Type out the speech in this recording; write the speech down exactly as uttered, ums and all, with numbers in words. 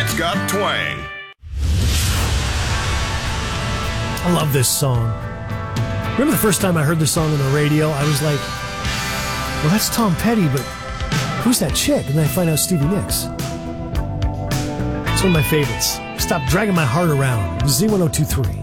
It's got twang. I love this song. Remember the first time I heard this song on the radio? I was like, well, that's Tom Petty, but who's that chick? And then I find out Stevie Nicks. It's one of my favorites. Stop dragging my heart around. Z ten twenty-three.